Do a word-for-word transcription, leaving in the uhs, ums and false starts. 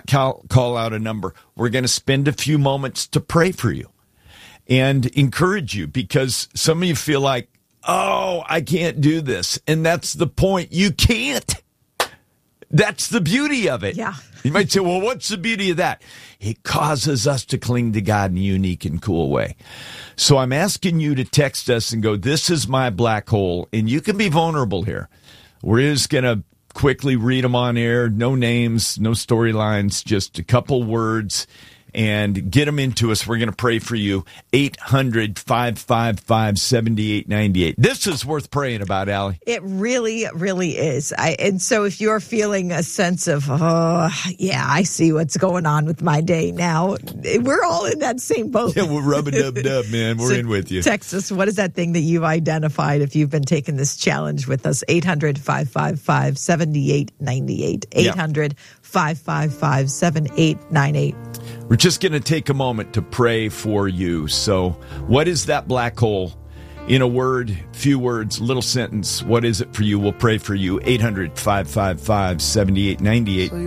not call, call out a number. We're going to spend a few moments to pray for you and encourage you, because some of you feel like, oh, I can't do this. And that's the point. You can't. That's the beauty of it. Yeah. You might say, well, what's the beauty of that? It causes us to cling to God in a unique and cool way. So I'm asking you to text us and go, this is my black hole. And you can be vulnerable here. We're just going to quickly read them on air. No names, no storylines, just a couple words. And get them into us. We're going to pray for you. eight hundred, five five five, seven eight nine eight. This is worth praying about, Allie. It really, really is. I, and so if you're feeling a sense of, oh, yeah, I see what's going on with my day now, we're all in that same boat. Yeah, we're rubbing dub dub, man. We're so in with you. Text us. What is that thing that you've identified if you've been taking this challenge with us? eight hundred, five five five, seven eight nine eight. eight hundred, five five five, seven eight nine eight. We're just going to take a moment to pray for you. So what is that black hole? In a word, few words, little sentence. What is it for you? We'll pray for you. eight hundred, five five five, seven eight nine eight.